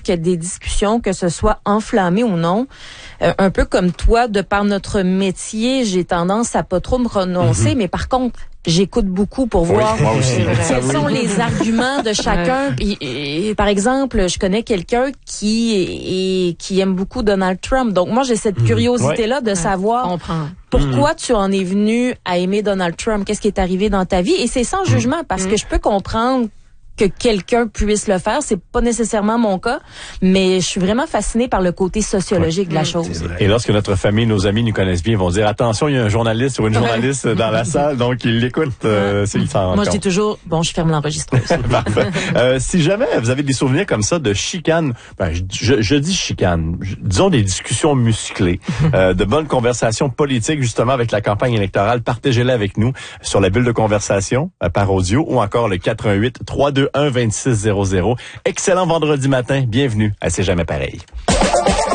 que des discussions, que ce soit enflammées ou non, un peu comme toi, de par notre métier, j'ai tendance à pas trop me prononcer, mais par contre, j'écoute beaucoup pour voir quels sont les arguments de chacun. Et, par exemple, je connais quelqu'un qui aime beaucoup Donald Trump. Donc moi, j'ai cette curiosité-là de savoir pourquoi tu en es venu à aimer Donald Trump. Qu'est-ce qui est arrivé dans ta vie? Et c'est sans jugement, parce que je peux comprendre que quelqu'un puisse le faire. C'est pas nécessairement mon cas, mais je suis vraiment fascinée par le côté sociologique de la chose. Et lorsque notre famille, nos amis nous connaissent bien, ils vont dire, attention, il y a un journaliste ou une journaliste dans la salle, donc ils l'écoutent. Moi, je dis toujours, bon, je ferme l'enregistreuse. Parfait. Si jamais vous avez des souvenirs comme ça de chicanes, je dis chicanes, disons des discussions musclées, de bonnes conversations politiques, justement, avec la campagne électorale, partagez-les avec nous sur la bulle de conversation, par audio, ou encore le 418-321-2600. Excellent vendredi matin. Bienvenue à C'est jamais pareil.